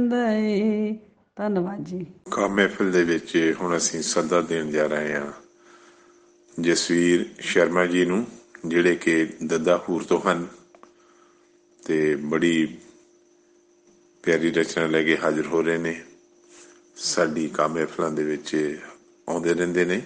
ਧੰਨਵਾਦ ਜੀ। ਕਾ ਮਹਿਫਿਲ ਦੇ ਵਿੱਚ ਹੁਣ ਅਸੀਂ ਸੱਦਾ ਦੇਣ ਜਾ ਰਹੇ ਹਾਂ ਜਸਵੀਰ ਸ਼ਰਮਾ ਜੀ ਨੂੰ, ਜਿਹੜੇ ਕਿ ਦੱਦਾਹੂਰ ਤੋਂ ਹਨ ਤੇ ਬੜੀ ਪਿਆਰੀ ਰਚਨਾ ਲੈ ਕੇ ਹਾਜ਼ਰ ਹੋ ਰਹੇ ਨੇ। ਸਾਡੀ ਕਾ ਮਹਿਫਲਾਂ ਦੇ ਵਿੱਚ ਆਉਂਦੇ ਰਹਿੰਦੇ ਨੇ,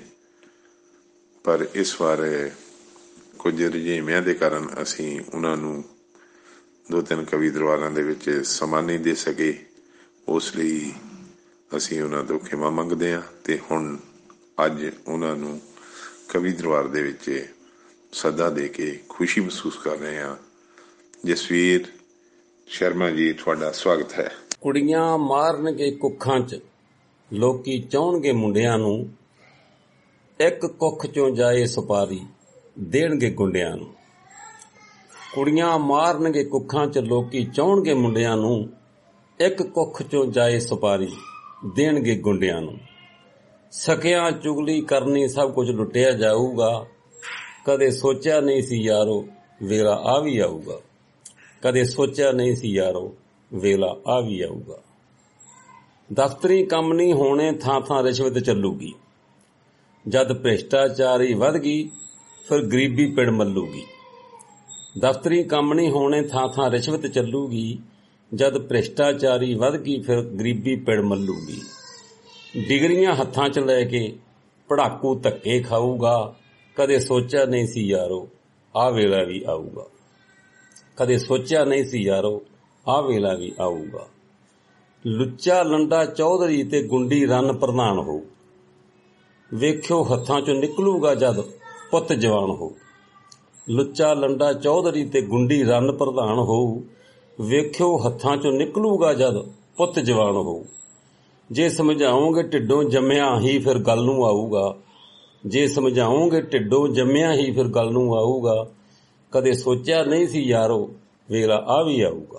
ਪਰ ਇਸ ਵਾਰ ਕੁਝ ਰੁਝੇਵਿਆਂ ਦੇ ਕਾਰਨ ਅਸੀਂ ਉਹਨਾਂ ਨੂੰ 2-3 ਕਵੀ ਦਰਬਾਰਾਂ ਦੇ ਵਿੱਚ ਸਮਾਂ ਨਹੀਂ ਦੇ ਸਕੇ। ਉਸ ਲਈ ਅਸੀਂ ਉਹਨਾਂ ਤੋਂ ਖਿਮਾ ਮੰਗਦੇ ਹਾਂ ਤੇ ਹੁਣ ਅੱਜ ਉਹਨਾਂ ਨੂੰ ਕਵੀ ਦਰਬਾਰ ਦੇ ਵਿੱਚ ਸੱਦਾ ਦੇ ਕੇ ਖੁਸ਼ੀ ਮਹਿਸੂਸ ਕਰ ਰਹੇ ਹਾਂ। ਜਸਵੀਰ ਸ਼ਰਮਾ ਜੀ, ਤੁਹਾਡਾ ਸਵਾਗਤ ਹੈ। ਕੁੜੀਆਂ ਮਾਰਨਗੇ ਕੁੱਖਾਂ 'ਚ, ਲੋਕੀ ਚਾਹੁਣਗੇ ਮੁੰਡਿਆਂ ਨੂੰ, ਇੱਕ ਕੁੱਖ 'ਚੋਂ ਜਾਏ ਸੁਪਾਰੀ, ਦੇਣਗੇ ਗੁੰਡਿਆਂ ਨੂੰ। ਕੁੜੀਆਂ ਮਾਰਨਗੇ ਕੁੱਖਾਂ 'ਚ, ਲੋਕੀ ਚਾਹੁਣਗੇ ਮੁੰਡਿਆਂ ਨੂੰ, ਇੱਕ ਕੁੱਖ 'ਚੋਂ ਜਾਏ ਸੁਪਾਰੀ, ਦੇਣਗੇ ਗੁੰਡਿਆਂ ਨੂੰ। ਸਕਿਆਂ ਚੁਗਲੀ ਕਰਨੀ, ਸਭ ਕੁਝ ਲੁੱਟਿਆ ਜਾਊਗਾ, ਕਦੇ ਸੋਚਿਆ ਨਹੀਂ ਸੀ ਯਾਰੋ ਵੇਲਾ ਆ ਵੀ ਆਊਗਾ, ਕਦੇ ਸੋਚਿਆ ਨਹੀਂ ਸੀ ਯਾਰੋ ਵੇਲਾ ਆ ਵੀ ਆਊਗਾ। ਦਫ਼ਤਰੀ ਕੰਮ ਨਹੀਂ ਹੋਣੇ, ਥਾਂ ਥਾਂ ਰਿਸ਼ਵਤ ਚੱਲੂਗੀ, ਜਦ ਭ੍ਰਿਸ਼ਟਾਚਾਰੀ ਵੱਧ ਗਈ ਫਿਰ ਗਰੀਬੀ ਪਿੜ ਮੱਲੂਗੀ। ਦਫ਼ਤਰੀ ਕੰਮ ਨਹੀਂ ਹੋਣੇ, ਥਾਂ ਥਾਂ ਰਿਸ਼ਵਤ ਚੱਲੂਗੀ, ਜਦ ਭ੍ਰਿਸ਼ਟਾਚਾਰੀ ਵੱਧ ਗਈ ਫਿਰ ਗਰੀਬੀ ਪਿੜ ਮੱਲੂਗੀ। ਡਿਗਰੀਆਂ ਹੱਥਾਂ 'ਚ ਲੈ ਕੇ ਪੜਾਕੂ ਧੱਕੇ ਖਾਊਗਾ, ਕਦੇ ਸੋਚਿਆ ਨਹੀਂ ਸੀ ਯਾਰੋ ਆਹ ਵੇਲਾ ਵੀ ਆਊਗਾ, ਕਦੇ ਸੋਚਿਆ ਨਹੀਂ ਸੀ ਯਾਰੋ ਆਹ ਵੇਲਾ ਵੀ ਆਊਗਾ। ਲੁੱਚਾ ਲੰਡਾ ਚੌਧਰੀ ਤੇ ਗੁੰਡੀ ਰੰਨ ਪ੍ਰਧਾਨ ਹੋਊ, ਵੇਖਿਓ ਹੱਥਾਂ 'ਚੋਂ ਨਿਕਲੂਗਾ ਜਦ ਪੁੱਤ ਜਵਾਨ ਹੋਊ। ਲੁੱਚਾ ਲੰਡਾ ਚੌਧਰੀ ਤੇ ਗੁੰਡੀ ਰੰਨ ਪ੍ਰਧਾਨ ਹੋਊ, ਵੇਖਿਓ ਹੱਥਾਂ 'ਚੋਂ ਨਿਕਲੂਗਾ ਜਦ ਪੁੱਤ ਜਵਾਨ ਹੋਊ। ਜੇ ਸਮਝਾਓਗੇ ਢਿੱਡੋਂ ਜੰਮਿਆ ਹੀ ਫਿਰ ਗੱਲ ਨੂੰ ਆਊਗਾ, ਜੇ ਸਮਝਾਓਗੇ ਢਿੱਡੋਂ ਜੰਮਿਆ ਹੀ ਫਿਰ ਗੱਲ ਨੂੰ ਆਊਗਾ, ਕਦੇ ਸੋਚਿਆ ਨਹੀਂ ਸੀ ਯਾਰੋ ਵੇਲਾ ਆ ਵੀ ਆਊਗਾ।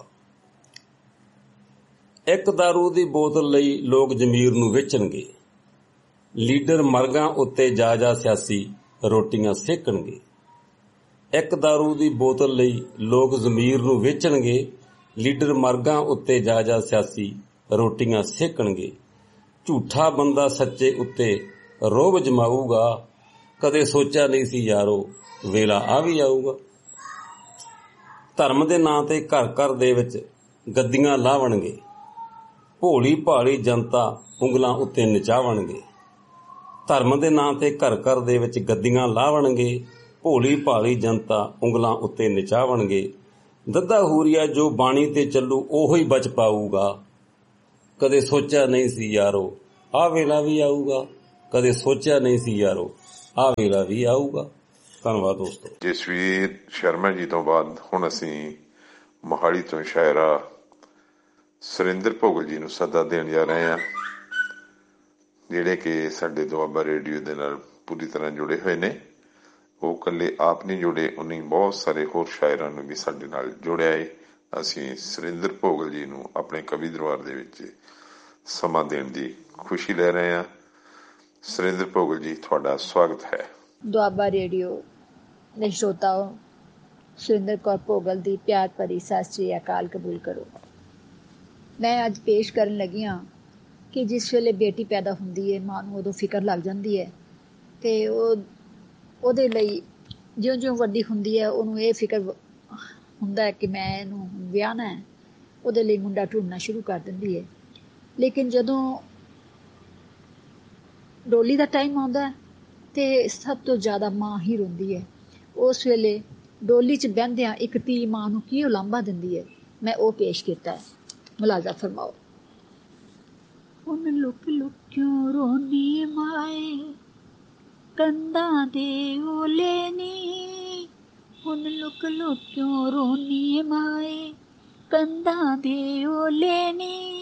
ਇੱਕ ਦਾਰੂ ਦੀ ਬੋਤਲ ਲਈ ਲੋਕ ਜ਼ਮੀਰ ਨੂੰ ਵੇਚਣਗੇ, ਲੀਡਰ ਮਰਗਾਂ ਉੱਤੇ ਜਾ ਜਾ ਸਿਆਸੀ ਰੋਟੀਆਂ ਸੇਕਣਗੇ। ਇੱਕ ਦਾਰੂ ਦੀ ਬੋਤਲ ਲਈ ਲੋਕ ਜ਼ਮੀਰ ਨੂੰ ਵੇਚਣਗੇ, ਲੀਡਰ ਮਰਗਾਂ ਉੱਤੇ ਜਾ ਜਾ ਸਿਆਸੀ ਰੋਟੀਆਂ ਸੇਕਣਗੇ। ਝੂਠਾ ਬੰਦਾ ਸੱਚੇ ਉੱਤੇ ਰੋਹਬ ਜਮਾਊਗਾ, ਕਦੇ ਸੋਚਿਆ ਨਹੀਂ ਸੀ ਯਾਰੋ ਵੇਲਾ ਆ ਵੀ ਆਊਗਾ। ਧਰਮ ਦੇ ਨਾਂ ਤੇ ਘਰ ਘਰ ਦੇ ਵਿੱਚ ਗੱਦੀਆਂ ਲਾਵਣਗੇ, ਭੋਲੀ ਭਾਲੀ ਜਨਤਾ ਉਂਗਲਾਂ ਉੱਤੇ ਨਚਾਵਣਗੇ। ਧਰਮ ਦੇ ਨਾਂ ਤੇ ਘਰ ਘਰ ਦੇ ਵਿੱਚ ਗੱਦੀਆਂ ਲਾਵਣਗੇ, ਭੋਲੀ ਭਾਲੀ ਜਨਤਾ ਉਂਗਲਾਂ ਉੱਤੇ ਨਚਾਵਣਗੇ। ਦੱਦਾਹੂਰੀਆ ਜੋ ਬਾਣੀ ਤੇ ਚੱਲੂ ਉਹੀ ਬਚ ਪਾਊਗਾ, ਕਦੇ ਸੋਚਿਆ ਨਹੀਂ ਸੀ ਯਾਰੋ ਆਹ ਵੇਲਾ ਵੀ ਆਊਗਾ, ਕਦੇ ਸੋਚਿਆ ਨਹੀਂ ਸੀ ਯਾਰੋ ਆਹ ਵੇਲਾ ਵੀ ਆਊਗਾ। ਧੰਨਵਾਦ ਦੋਸਤੋ। ਜਸਵੀਰ ਸ਼ਰਮਾ ਜੀ ਤੋਂ ਬਾਅਦ ਹੁਣ ਅਸੀਂ ਮੋਹਾਲੀ ਤੋਂ ਸ਼ਾਇਰਾ ਸੁਰਿੰਦਰ ਭੋਗਲ ਜੀ ਨੂੰ ਸੱਦਾ ਦੇਣ ਜਾ ਰਹੇ ਹਾਂ, ਜਿਹੜੇ ਕਿ ਸਾਡੇ ਦੁਆਬਾ ਰੇਡੀਓ ਦੇ ਨਾਲ ਪੂਰੀ ਤਰ੍ਹਾਂ ਜੁੜੇ ਹੋਏ ਨੇ। ਉਹ ਇਕੱਲੇ ਆਪ ਨਹੀਂ ਜੁੜੇ, ਉਹਨੇ ਬਹੁਤ ਸਾਰੇ ਹੋਰ ਸ਼ਾਇਰਾਂ ਨੂੰ ਵੀ ਸਾਡੇ ਨਾਲ ਜੋੜਿਆ ਹੈ। ਅਸੀਂ ਸੁਰਿੰਦਰ ਭੋਗਲ ਜੀ ਨੂੰ ਆਪਣੇ ਕਵੀ ਦਰਬਾਰ ਦੇ ਵਿੱਚ ਸਮਾਂ ਦੇਣ ਦੀ ਖੁਸ਼ੀ ਲੈ ਰਹੇ ਹਾਂ। ਸੁਰਿੰਦਰ ਭੋਗਲ ਜੀ, ਤੁਹਾਡਾ ਸਵਾਗਤ ਹੈ। ਦੁਆਬਾ ਰੇਡੀਓ ਦੇ ਸਰੋਤਾਓ, ਸੁਰਿੰਦਰ ਕੌਰ ਭੋਗਲ ਦੀ ਪਿਆਰ ਭਰੀ ਸਤਿ ਸ੍ਰੀ ਅਕਾਲ ਕਬੂਲ ਕਰੋ। ਮੈਂ ਅੱਜ ਪੇਸ਼ ਕਰਨ ਲੱਗੀ ਹਾਂ ਕਿ ਜਿਸ ਵੇਲੇ ਬੇਟੀ ਪੈਦਾ ਹੁੰਦੀ ਹੈ, ਮਾਂ ਨੂੰ ਉਦੋਂ ਫਿਕਰ ਲੱਗ ਜਾਂਦੀ ਹੈ ਅਤੇ ਉਹਦੇ ਲਈ ਜਿਉਂ-ਜਿਉਂ ਵੱਡੀ ਹੁੰਦੀ ਹੈ ਉਹਨੂੰ ਇਹ ਫਿਕਰ ਹੁੰਦਾ ਹੈ ਕਿ ਮੈਂ ਇਹਨੂੰ ਵਿਆਹਣਾ ਹੈ, ਉਹਦੇ ਲਈ ਮੁੰਡਾ ਢੂੰਡਣਾ ਸ਼ੁਰੂ ਕਰ ਦਿੰਦੀ ਹੈ। ਲੇਕਿਨ ਜਦੋਂ ਡੋਲੀ ਦਾ ਟਾਈਮ ਆਉਂਦਾ ਅਤੇ ਸਭ ਤੋਂ ਜ਼ਿਆਦਾ ਮਾਂ ਹੀ ਰੋਂਦੀ ਹੈ। ਉਸ ਵੇਲੇ ਡੋਲੀ 'ਚ ਬਹਿੰਦਿਆਂ ਇੱਕ ਧੀ ਮਾਂ ਨੂੰ ਕੀ ਉਲਾਂਭਾ ਦਿੰਦੀ ਹੈ, ਮੈਂ ਉਹ ਪੇਸ਼ ਕੀਤਾ ਹੈ। ਮੁਲਾਜ਼ਾ ਫਰਮਾਓ। ਹੁਣ ਲੁਕ ਲੁਕ ਕਿਉਂ ਰੋਂਦੀ ਮਾਏ, ਕੰਧਾਂ ਦੇ ਓਲੇ ਨੀ, ਹੁਣ ਲੁਕ ਲੁਕ ਕਿਉਂ ਰੋਂਦੀ ਮਾਏ, ਕੰਧਾਂ ਦੇ ਓਲੇ ਨੀ,